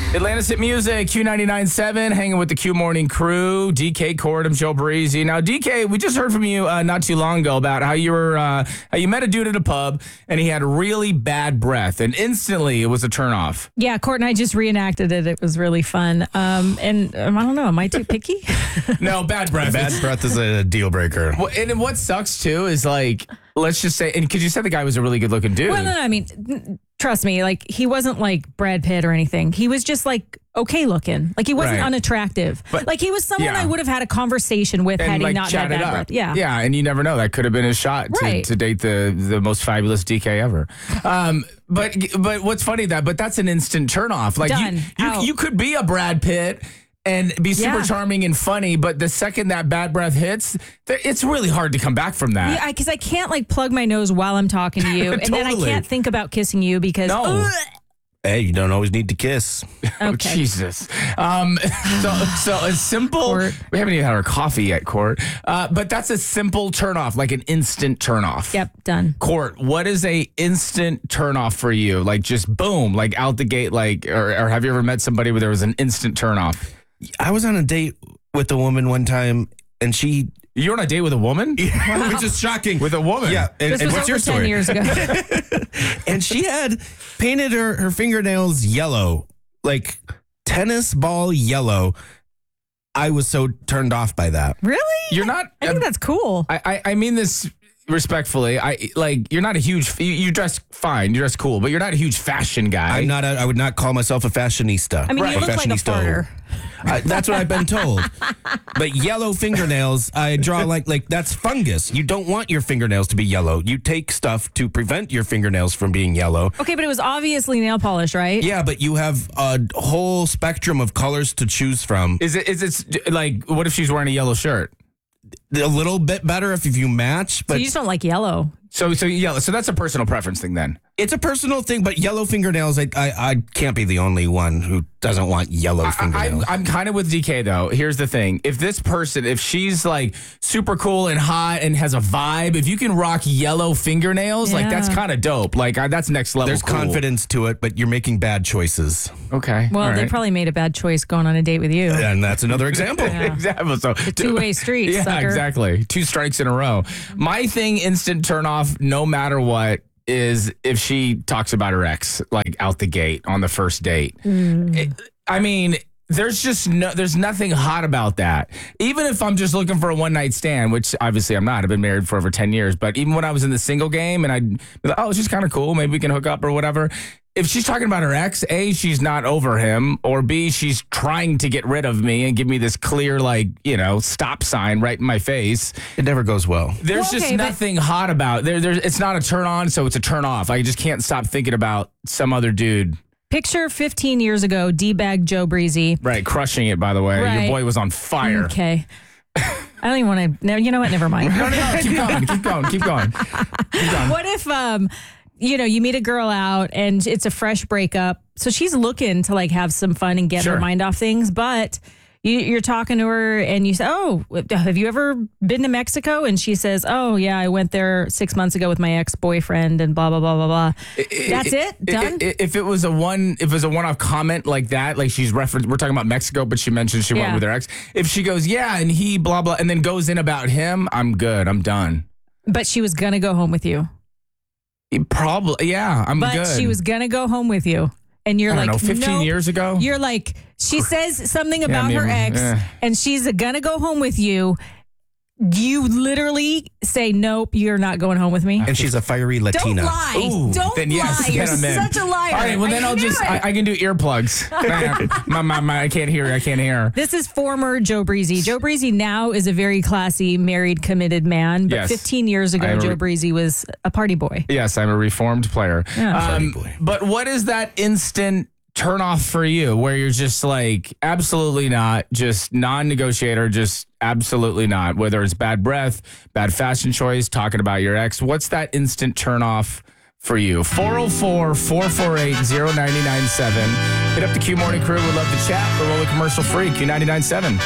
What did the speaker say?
Atlantis Hit Music, Q99.7, hanging with the Q Morning Crew, DK Cord, I'm Joe Breezy. Now, DK, we just heard from you not too long ago about how you were, how you met a dude at a pub and he had really bad breath, and instantly it was a turnoff. Yeah, Court and I just reenacted it. It was really fun. And I don't know, am I too picky? No, bad breath. Bad breath is a deal breaker. Well, and what sucks too is like, let's just say, and because you said the guy was a really good looking dude. Well, no, I mean, trust me, like he wasn't like Brad Pitt or anything. He was just like okay looking. Like he wasn't Right. unattractive. But- like he was someone yeah. I would have had a conversation with and had he like not had chat it bad up. breath. Yeah. Yeah, and you never know. That could have been his shot Right. to date the most fabulous DK ever. But what's funny but that's an instant turnoff. Like Done. Out. you could be a Brad Pitt and be super Yeah. charming and funny, but the second that bad breath hits, it's really hard to come back from that. Yeah, because I can't like plug my nose while I'm talking to you, and then I Totally. can't think about kissing you because No. Hey, you don't always need to kiss. Oh, Okay. Jesus. So a simple. Court. We haven't even had our coffee yet, Court. But that's a simple turnoff, like an instant turnoff. Yep, done. Court, what is a instant turnoff for you? Like just boom, like out the gate, like, or have you ever met somebody where there was an instant turnoff? I was on a date with a woman one time, and she, You're on a date with a woman? which is shocking. With a woman? Yeah. And, This and was what's over your 10 story? years ago. And she had painted her fingernails yellow, like tennis ball yellow. I was so turned off by that. Really? You're not. I think that's cool. I mean this respectfully. You're not a huge. You dress fine. You dress cool, but you're not a huge fashion guy. I'm not. I would not call myself a fashionista. I mean, Right. you look like a Fashionista. farter. That's what I've been told. But yellow fingernails, I draw like that's fungus. You don't want your fingernails to be yellow. You take stuff to prevent your fingernails from being yellow. Okay, but it was obviously nail polish, right? Yeah, but you have a whole spectrum of colors to choose from. Is it like, what if she's wearing a yellow shirt? A little bit better if you match, So but you just don't like yellow. So yeah, so that's a personal preference thing then. it's a personal thing. But yellow fingernails, I can't be the only one who doesn't want yellow fingernails. I'm kind of with DK though. Here's the thing: if this person, if she's like super cool and hot and has a vibe, if you can rock yellow fingernails, like that's Yeah. kind of dope. Like that's next level. There's cool. confidence to it, but you're making bad choices. Okay. Well, all they right. probably made a bad choice going on a date with you. And that's another example. Exactly. So Two-way street, Yeah, sucker. exactly. 2 strikes in a row. My thing, instant turn off, no matter what, is if she talks about her ex, like out the gate on the first date. I mean, there's nothing hot about that. Even if I'm just looking for a one night stand, which obviously I'm not. I've been married for over 10 years. But even when I was in the single game and I'd be like, oh, she's kind of cool. Maybe we can hook up or whatever. If she's talking about her ex, A, she's not over him, or B, she's trying to get rid of me and give me this clear, like, stop sign right in my face. It never goes well. There's Well, just okay, but- nothing hot about it. It's not a turn on, so it's a turn off. I just can't stop thinking about some other dude. Picture 15 years ago, D-bag Joe Breezy. Right, crushing it, by the way. Right. Your boy was on fire. Okay. I don't even want to. No, you know what? Never mind. No, keep going. What if you meet a girl out and it's a fresh breakup, so she's looking to like have some fun and get Sure. her mind off things, but you're talking to her and you say, oh, have you ever been to Mexico? And she says, oh yeah, I went there 6 months ago with my ex-boyfriend and blah blah blah blah blah. That's it. Done. If it was a one-off comment like that, like we're talking about Mexico, but she mentioned she went Yeah. with her ex. If she goes, yeah, and he blah blah, and then goes in about him, I'm good. I'm done. But she was gonna go home with you. Probably, yeah, I'm But good. she was gonna go home with you, and you're I don't like, know, 15 nope. years ago. You're like, she says something about I mean, her ex, eh. and she's gonna go home with you. You literally say, nope, you're not going home with me. And she's a fiery Latina. Don't lie. Ooh, Don't then yes, lie. You're then I'm in. such a liar. All right, well then I'll knew just it. I can do earplugs. I can't hear. This is former Joe Breezy. Joe Breezy now is a very classy, married, committed man. But Yes. 15 years I ago, am a Joe re- Breezy was a party boy. Yes, I'm a reformed player. Yeah. Party boy. But what is that instant turn off for you where you're just like, absolutely not, just non-negotiator, just absolutely not, whether it's bad breath, bad fashion choice, talking about your ex, what's that instant turn off for you? 404-448-0997. Hit up the Q Morning Crew. We'd love to chat. We're really commercial free. Q99.7.